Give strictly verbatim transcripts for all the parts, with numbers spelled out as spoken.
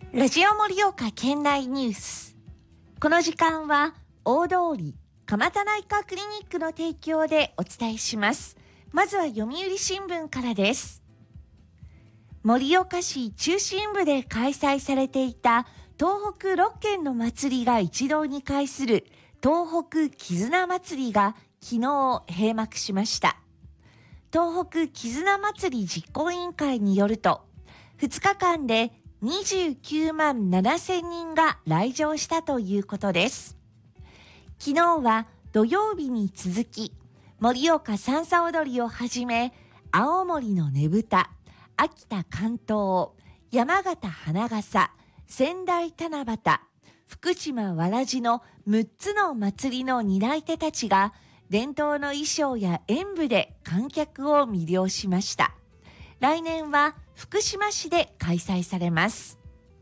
ラジオ盛岡県内ニュース。この時間は大通り蒲田内科クリニックの提供でお伝えします。まずは読売新聞からです。盛岡市中心部で開催されていた東北ろっけんの祭りが一堂に会する東北絆祭りが昨日閉幕しました。東北絆祭り実行委員会によると、ふつかかんでにじゅうきゅうまんななせんにんが来場したということです。昨日は土曜日に続き、盛岡さんさ踊りをはじめ、青森のねぶた、秋田竿燈、山形花笠、仙台七夕、福島わらじのむっつの祭りの担い手たちが、伝統の衣装や演舞で観客を魅了しました。来年は福島市で開催されます。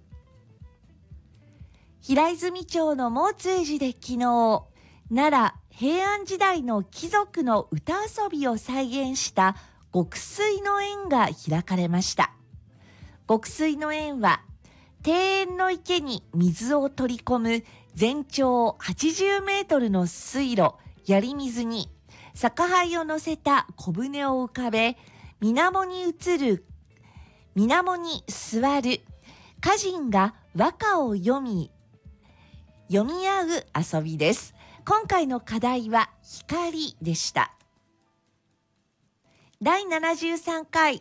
平泉町の毛通寺で昨日、奈良平安時代の貴族の歌遊びを再現した極水の宴が開かれました。極水の宴は、庭園の池に水を取り込む全長はちじゅうメートルの水路、槍水に酒杯を乗せた小舟を浮かべ、水面に映る、水面に座る歌人が和歌を読み、読み合う遊びです。今回の課題は光でした。だいななじゅうさんかい